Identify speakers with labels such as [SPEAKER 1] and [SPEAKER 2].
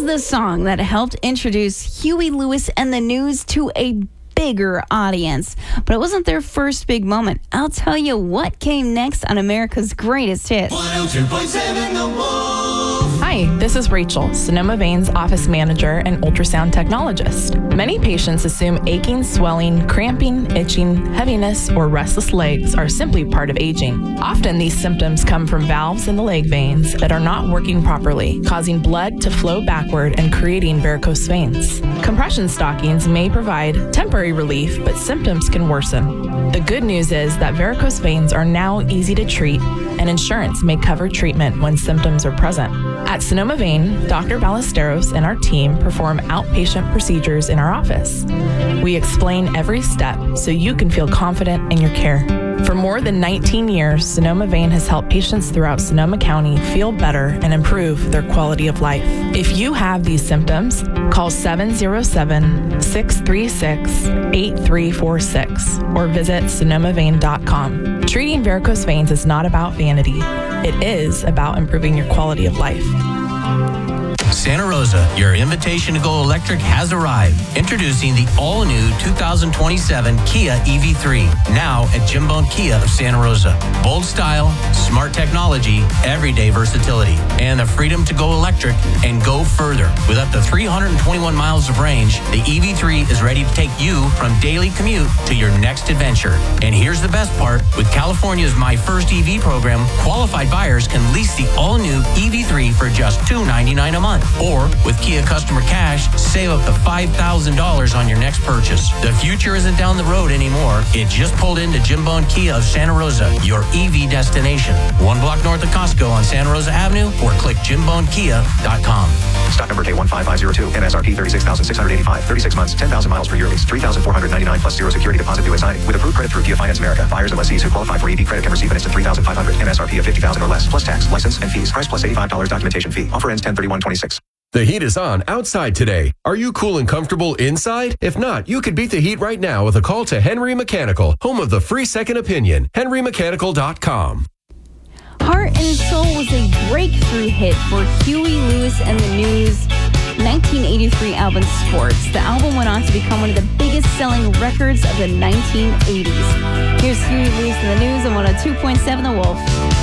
[SPEAKER 1] was the song that helped introduce Huey Lewis and the News to a bigger audience. But it wasn't their first big moment. I'll tell you what came next on America's Greatest Hits.
[SPEAKER 2] 102.7 The Wolf.
[SPEAKER 3] Hi, this is Rachel, Sonoma Vane's office manager and ultrasound technologist. Many patients assume aching, swelling, cramping, itching, heaviness, or restless legs are simply part of aging. Often these symptoms come from valves in the leg veins that are not working properly, causing blood to flow backward and creating varicose veins. Compression stockings may provide temporary relief, but symptoms can worsen. The good news is that varicose veins are now easy to treat, and insurance may cover treatment when symptoms are present. At Sonoma Vane, Dr. Ballesteros and our team perform outpatient procedures in our office. We explain every step so you can feel confident in your care. For more than 19 years, Sonoma Vane has helped patients throughout Sonoma County feel better and improve their quality of life. If you have these symptoms, call 707-636-8346 or visit sonomavane.com. Treating varicose veins is not about vanity. It is about improving your quality of life.
[SPEAKER 4] Santa Rosa, your invitation to go electric has arrived. Introducing the all-new 2027 Kia EV3, now at Jim Bone Kia of Santa Rosa. Bold style, smart technology, everyday versatility, and the freedom to go electric and go further. With up to 321 miles of range, the EV3 is ready to take you from daily commute to your next adventure. And here's the best part. With California's My First EV program, qualified buyers can lease the all-new EV3 for just $299 a month. Or, with Kia Customer Cash, save up to $5,000 on your next purchase. The future isn't down the road anymore. It just pulled into Jim Bone Kia of Santa Rosa, your EV destination. 1 block north of Costco on Santa Rosa Avenue, or click jimbonekia.com.
[SPEAKER 5] Stock number K15502, MSRP 36,685, 36 months, 10,000 miles per year lease, 3,499 plus zero security deposit USI. With approved credit through Kia Finance America, buyers and lessees who qualify for EV credit can receive an instant 3,500, MSRP of 50,000 or less, plus tax, license, and fees. Price plus $85 documentation fee. Offer ends 10/31/26.
[SPEAKER 6] The heat is on outside today. Are you cool and comfortable inside? If not, you could beat the heat right now with a call to Henry Mechanical, home of the free second opinion. HenryMechanical.com.
[SPEAKER 1] Heart and Soul was a breakthrough hit for Huey Lewis and the News' 1983 album Sports. The album went on to become one of the biggest selling records of the 1980s. Here's Huey Lewis and the News on 102.7 The Wolf.